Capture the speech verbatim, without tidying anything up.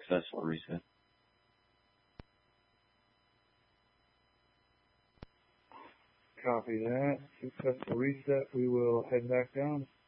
successful reset. Copy that. Successful reset. We will head back down.